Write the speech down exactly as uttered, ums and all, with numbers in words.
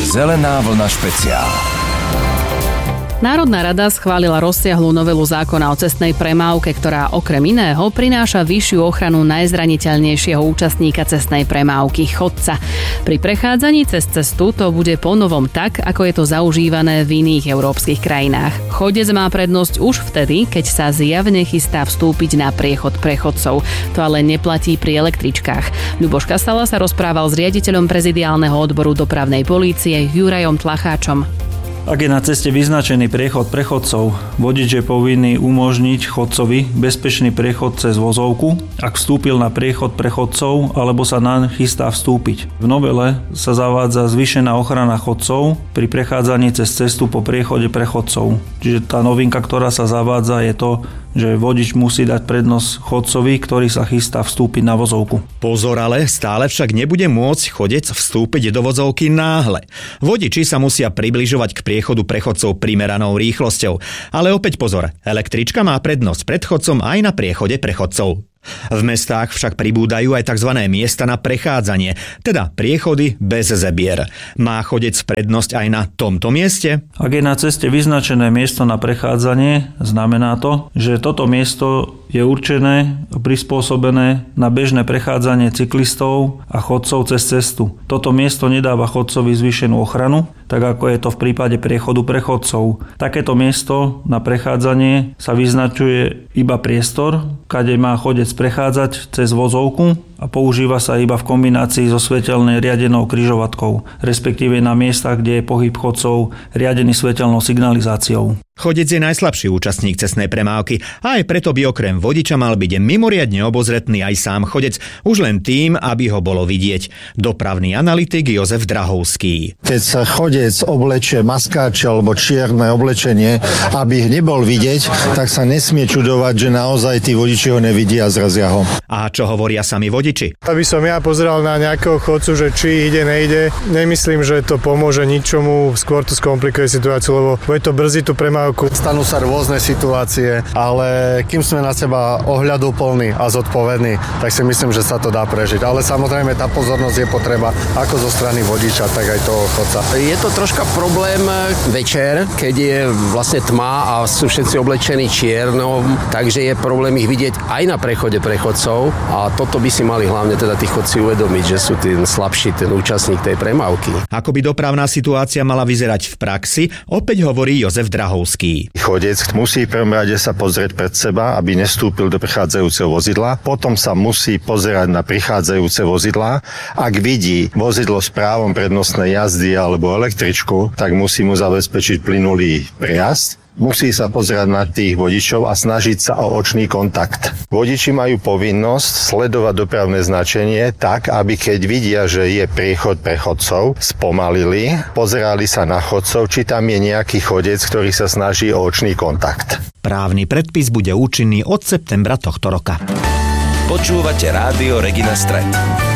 Zelená vlna špeciál. Národná rada schválila rozsiahlu novelu zákona o cestnej premávke, ktorá okrem iného prináša vyššiu ochranu najzraniteľnejšieho účastníka cestnej premávky, chodca. Pri prechádzaní cez cestu to bude ponovom tak, ako je to zaužívané v iných európskych krajinách. Chodec má prednosť už vtedy, keď sa zjavne chystá vstúpiť na priechod prechodcov. To ale neplatí pri električkách. Ľuboš Kasala sa rozprával s riaditeľom prezidiálneho odboru dopravnej polície Jurajom Tlacháčom. Ak je na ceste vyznačený priechod prechodcov, vodič je povinný umožniť chodcovi bezpečný priechod cez vozovku, ak vstúpil na priechod prechodcov alebo sa naň chystá vstúpiť. V novele sa zavádza zvýšená ochrana chodcov pri prechádzaní cez cestu po priechode prechodcov. Čiže tá novinka, ktorá sa zavádza, je to, že vodič musí dať prednosť chodcovi, ktorý sa chystá vstúpiť na vozovku. Pozor, ale stále však nebude môcť chodec vstúpiť do vozovky náhle. Vodiči sa musia približovať k priechodu prechodcov primeranou rýchlosťou. Ale opäť pozor, električka má prednosť pred chodcom aj na priechode prechodcov. V mestách však pribúdajú aj tzv. Miesta na prechádzanie, teda priechody bez zebier. Má chodec prednosť aj na tomto mieste? Ak je na ceste vyznačené miesto na prechádzanie, znamená to, že toto miesto je určené a prispôsobené na bežné prechádzanie cyklistov a chodcov cez cestu. Toto miesto nedáva chodcovi zvýšenú ochranu, tak ako je to v prípade priechodu prechodcov. Takéto miesto na prechádzanie sa vyznačuje iba priestor, kade má chodec prechádzať cez vozovku a používa sa iba v kombinácii so svetelnou riadenou križovatkou, respektíve na miestach, kde je pohyb chodcov riadený svetelnou signalizáciou. Chodec je najslabší účastník cestnej premávky a aj preto by okrem vodiča mal byť mimoriadne obozretný aj sám chodec, už len tým, aby ho bolo vidieť. Dopravný analytik Jozef Drahovský. Keď sa chodec oblečie maskáč alebo čierne oblečenie, aby nebol vidieť, tak sa nesmie čudovať, že naozaj tí vodiči ho nevidia a zrazia ho. A čo hovoria sami vodiči? Aby som ja pozeral na nejakého chodcu, že či ide, nejde, nemyslím, že to pomôže ničomu, skôr to skomplikuje situáciu, lebo bude to brzí tú premávku. Stanú sa rôzne situácie, ale kým sme na seba ohľaduplní a zodpovední, tak si myslím, že sa to dá prežiť. Ale samozrejme tá pozornosť je potreba ako zo strany vodiča, tak aj toho chodca. Je to troška problém večer, keď je vlastne tma a sú všetci oblečení čierno, takže je problém ich vidieť aj na prechode prechodcov a toto by si mali hlavne teda tí chodci uvedomiť, že sú ten slabší, ten účastník tej premávky. Ako by dopravná situácia mala vyzerať v praxi, opäť hovorí Jozef Drahovský. Chodec musí v prvom rade sa pozrieť pred seba, aby nestúpil do prichádzajúceho vozidla. Potom sa musí pozerať na prichádzajúce vozidlá. Ak vidí vozidlo s právom prednostnej jazdy alebo električku, tak musí mu zabezpečiť plynulý prejazd. Musí sa pozerať na tých vodičov a snažiť sa o očný kontakt. Vodiči majú povinnosť sledovať dopravné značenie tak, aby keď vidia, že je priechod prechodcov, spomalili, pozerali sa na chodcov, či tam je nejaký chodec, ktorý sa snaží o očný kontakt. Právny predpis bude účinný od septembra tohto roka. Počúvate rádio Regina Stret.